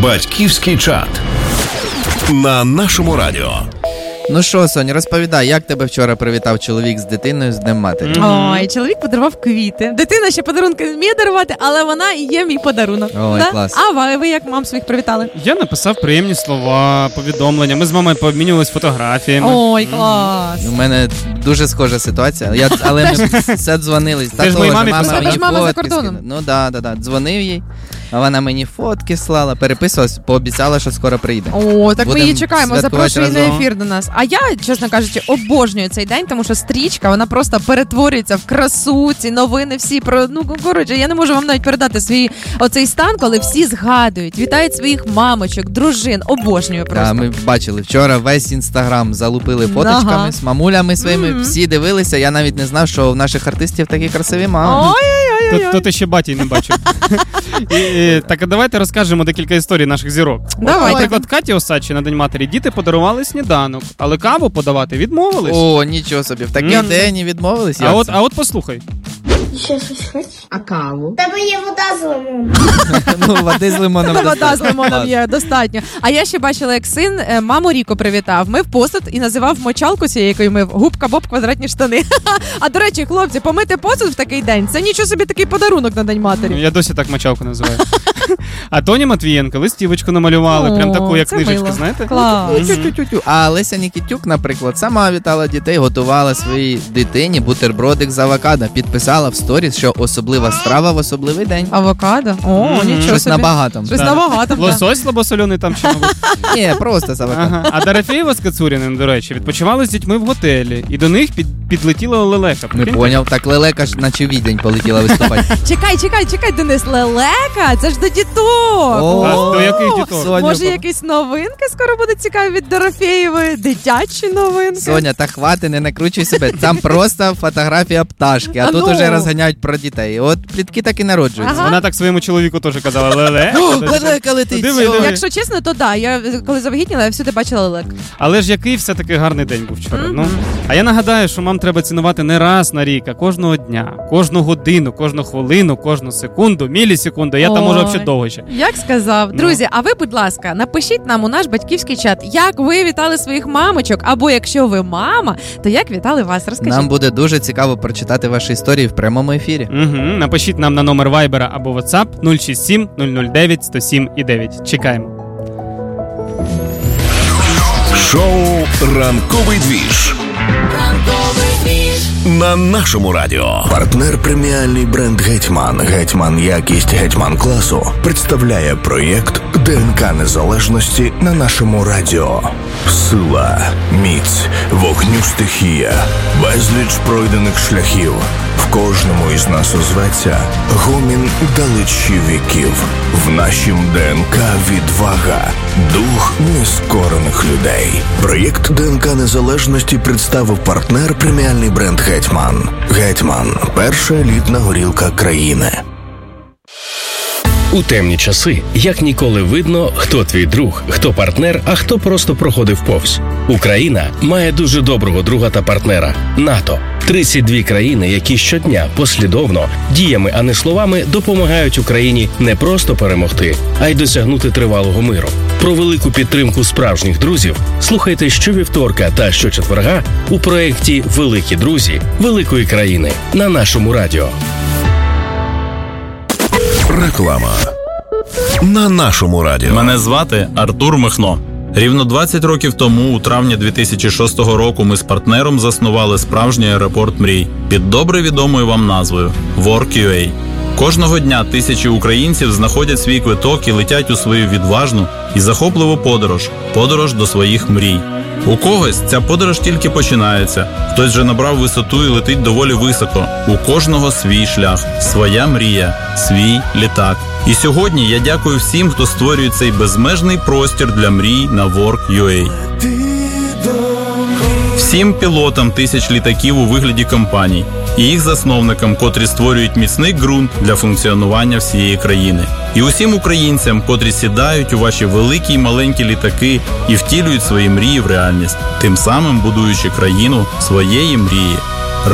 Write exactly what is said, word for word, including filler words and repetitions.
Батьківський чат на нашому радіо. Ну що, Соня, розповідай, як тебе вчора привітав чоловік з дитиною з Днем Матері? Mm-hmm. Ой, чоловік подарував квіти. Дитина ще подарунки не вміє дарувати, але вона і є мій подарунок. Ой, да? клас. А ви, ви як мам своїх привітали? Я написав приємні слова, повідомлення. Ми з мамою пообмінювалися фотографіями. Ой, клас. У мене дуже схожа ситуація, я, але ми все дзвонились. Ти ж моїй мамі писав. Ти ж мама за кордоном. Ну да, да, да. Дзвонив їй, а вона мені фотки слала, переписувалась, пообіцяла, що скоро прийде. О, так Будем ми її чекаємо, запрошує на разом. ефір до нас. А я, чесно кажучи, обожнюю цей день, тому що стрічка, вона просто перетворюється в красу, ці новини всі про, ну, коротше, я не можу вам навіть передати свій оцей стан, коли всі згадують, вітають своїх мамочок, дружин, обожнюю просто. Так, ми бачили, вчора весь Інстаграм залупили фоточками ага. з мамулями своїми, mm-hmm. всі дивилися, я навіть не знав, що в наших артистів такі красиві мами. Ой-ой-ой. То, то ти ще батій не бачив. І, і, так, а давайте розкажемо декілька історій наших зірок. Давай. Наприклад, Каті Осадчій на День Матері діти подарували сніданок, але каву подавати відмовились. О, нічого собі, в такий Mm. день і відмовились. А от, а от послухай. Ще щось хочеш? А каву? Тебе є вода з лимоном. Ну, води з лимоном. Вода з лимоном є, достатньо. А я ще бачила, як син маму Ріко привітав. Мив посуд і називав мочалку цією, якою мив, губка Боб квадратні штани. А, до речі, хлопці, помити посуд в такий день, це нічого собі такий подарунок на День Матері. Я досі так мочалку називаю. А Тоні Матвієнко листівочку намалювали, О, прям таку, як це книжечка, мило. знаєте? Клас. Тю-тю-тю-тю. А Леся Нікітюк, наприклад, сама вітала дітей, готувала своїй дитині бутербродик з авокадо, підписала в сторіс, що особлива страва в особливий день. Авокадо? О, Мгм. нічого Щось собі. набагато. Щось Да. набагато. Лосось слабосолений там чи мабуть. Ні, просто з авокадо. Ага. А Дорофєєва з Кацуріним, до речі, відпочивали з дітьми в готелі. І до них під, підлетіла лелека. Не Прикиньте? поняв, так лелека ж наче відень полетіла виступати. Чекай, чекай, чекай, Денис, лелека, це ж до діток. О, А до яких діток? Соня, Може, якісь новинки скоро будуть цікаві від Дорофєєвої? Дитячі новинки? Соня, та хвати, не накручуй себе. Там просто фотографія пташки, а А тут ну. уже розганяють про дітей. От плітки так і народжуються. Ага. Вона так своєму чоловіку теж казала леле. О, лелека летить. Диви, все. диви. Якщо чесно, то да. Я коли завагітніла, я всюди бачила лелек. Але ж який все-таки гарний день був вчора. Мгм. Ну, а я нагадаю, що мам треба цінувати не раз на рік, а кожного дня, кожну годину, кожну хвилину, кожну секунду, мілісекунду. Я там можу Ой. взагалі довго ще. Як сказав. Ну. Друзі, а ви, будь ласка, напишіть нам у наш батьківський чат, як ви вітали своїх мамочок, або якщо ви мама, то як вітали вас? Розкажіть. Нам буде дуже цікаво прочитати ваші історії в прямому ефірі. Угу. Напишіть нам на номер Вайбера або WhatsApp нуль шість сім нуль нуль дев'ять сто сім і дев'ять. Чекаємо. Шоу «Ранковий двіж» на нашому радіо. Партнер преміальний бренд «Гетьман». «Гетьман» якість «Гетьман» класу представляє проєкт ДНК незалежності на нашому радіо. Сила, міць, вогню стихія, безліч пройдених шляхів. В кожному із нас озветься гомін далечі віків. В нашім ДНК відвага, дух нескорених людей. Проєкт ДНК незалежності представив партнер преміальний бренд «Гетьман». «Гетьман» – перша елітна горілка країни. У темні часи як ніколи видно, хто твій друг, хто партнер, а хто просто проходив повз. Україна має дуже доброго друга та партнера – НАТО. тридцять дві країни, які щодня послідовно, діями, а не словами, допомагають Україні не просто перемогти, а й досягнути тривалого миру. Про велику підтримку справжніх друзів слухайте щовівторка та щочетверга у проєкті «Великі друзі великої країни» на нашому радіо. Реклама на нашому радіо. Мене звати Артур Михно. Рівно двадцять років тому, у травні дві тисячі шостого року, ми з партнером заснували справжній аеропорт мрій під добре відомою вам назвою WorkUA. Кожного дня тисячі українців знаходять свій квиток і летять у свою відважну і захопливу подорож – подорож до своїх мрій. У когось ця подорож тільки починається, хтось вже набрав висоту і летить доволі високо. У кожного свій шлях, своя мрія, свій літак. І сьогодні я дякую всім, хто створює цей безмежний простір для мрій на WorkUA. Всім пілотам тисяч літаків у вигляді компаній і їх засновникам, котрі створюють міцний ґрунт для функціонування всієї країни. І усім українцям, котрі сідають у ваші великі й маленькі літаки і втілюють свої мрії в реальність, тим самим будуючи країну своєї мрії.